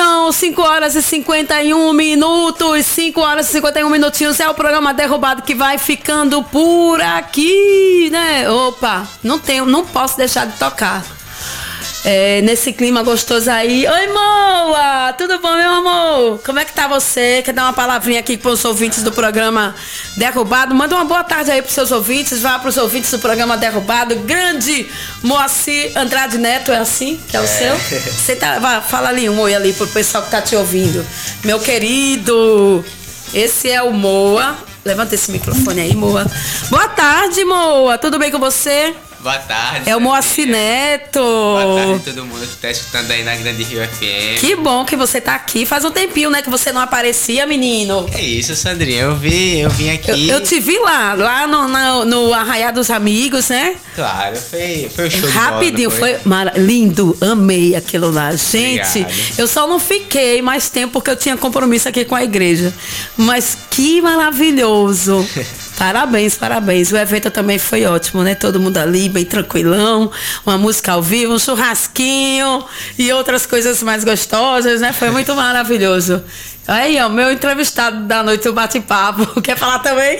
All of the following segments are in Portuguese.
São 5 horas e 51 minutos. 5 horas e 51 minutinhos. É o programa Derrubado que vai ficando por aqui, né? Opa, não posso deixar de tocar. Nesse clima gostoso aí. Oi, Moa! Tudo bom, meu amor? Como é que tá você? Quer dar uma palavrinha aqui para os ouvintes do programa Derrubado? Manda uma boa tarde aí pros seus ouvintes. Vá pros ouvintes do programa Derrubado. Grande Moacir Andrade Neto, é assim? Que é o seu? Você fala ali um oi ali pro pessoal que tá te ouvindo. Meu querido, esse é o Moa. Levanta esse microfone aí, Moa. Boa tarde, Moa. Tudo bem com você? Boa tarde. É o Moacir Neto. Boa tarde a todo mundo que tá escutando aí na Grande Rio FM. Que bom que você tá aqui. Faz um tempinho, né, que você não aparecia, menino. É isso, Sandrinha. Eu vim aqui. Eu te vi lá no Arraiá dos Amigos, né? Claro, foi o show rapidinho, de bola, foi lindo. Amei aquilo lá. Gente, Obrigado. eu só não fiquei mais tempo porque eu tinha compromisso aqui com a igreja. Mas que maravilhoso. Parabéns, parabéns. O evento também foi ótimo, né? Todo mundo ali, bem tranquilão. Uma música ao vivo, um churrasquinho e outras coisas mais gostosas, né? Foi muito maravilhoso. Aí, ó, meu entrevistado da noite, o bate-papo. Quer falar também?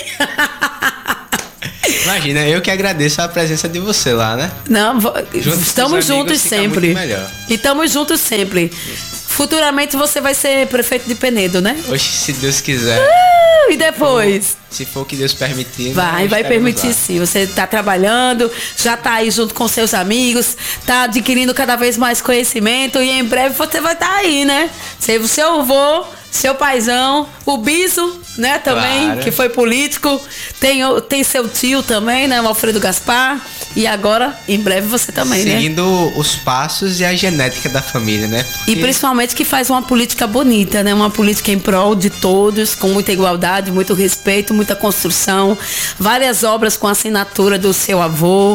Imagina, eu que agradeço a presença de você lá, né? Não, estamos juntos sempre. E estamos juntos sempre. Futuramente você vai ser prefeito de Penedo, né? Hoje, se Deus quiser. E depois? Se for o que Deus permitir. Vai permitir lá. Sim. Você está trabalhando, já está aí junto com seus amigos, está adquirindo cada vez mais conhecimento e em breve você vai estar aí, né? Seu avô, seu paizão, o Biso, né, também, claro. Que foi político. Tem seu tio também, né, o Alfredo Gaspar. E agora, em breve, você também, seguindo os passos e a genética da família, né? Porque... E principalmente que faz uma política bonita, né? Uma política em prol de todos, com muita igualdade, muito respeito, muita construção. Várias obras com assinatura do seu avô.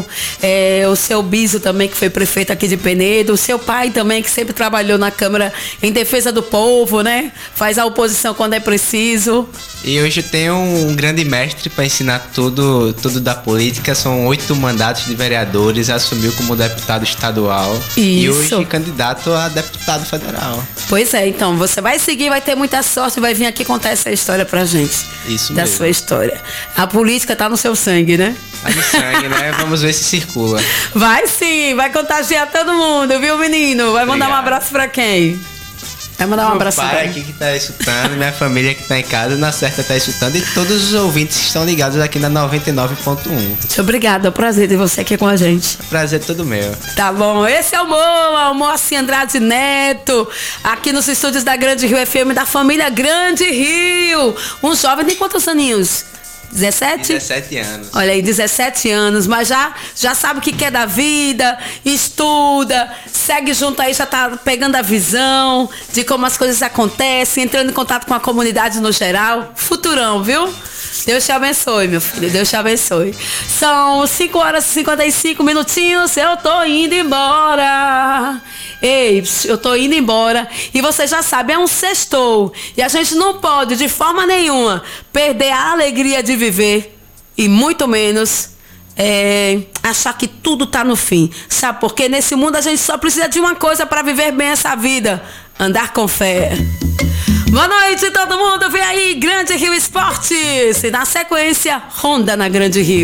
O seu Biso também, que foi prefeito aqui de Penedo. O seu pai também, que sempre trabalhou na Câmara em defesa do povo, né? Faz a oposição quando é preciso. E hoje tem um grande mestre para ensinar tudo da política. São 8 mandatos de vereadores, assumiu como deputado estadual. Isso. E hoje candidato a deputado federal. Pois é, então você vai seguir, vai ter muita sorte, vai vir aqui contar essa história pra gente. Isso da mesmo. Sua história. A política tá no seu sangue, né? Tá no sangue, né? Vamos ver se circula. Vai sim, vai contagiar todo mundo, viu, menino? Vai mandar um abraço pra quem? Vai mandar um abraço pra pai aqui que tá escutando, minha família que tá em casa, na certa tá escutando e todos os ouvintes que estão ligados aqui na 99.1. Muito obrigada, é um prazer ter você aqui com a gente. Prazer todo meu. Tá bom, esse é o Moacir Andrade Neto, aqui nos estúdios da Grande Rio FM, da família Grande Rio. Um jovem tem quantos aninhos? 17? 17 anos. Olha aí, 17 anos, mas já sabe o que quer da vida, estuda, segue junto aí, já tá pegando a visão de como as coisas acontecem, entrando em contato com a comunidade no geral. Futurão, viu? Deus te abençoe, meu filho, Deus te abençoe. São 5 horas e 55 minutinhos, eu tô indo embora. Ei, eu tô indo embora. E você já sabe, é um sextou. E a gente não pode, de forma nenhuma, perder a alegria de viver. E muito menos achar que tudo tá no fim. Sabe por quê? Nesse mundo a gente só precisa de uma coisa para viver bem essa vida: andar com fé. Boa noite, todo mundo. Vem aí, Grande Rio Esportes. E na sequência, Honda na Grande Rio.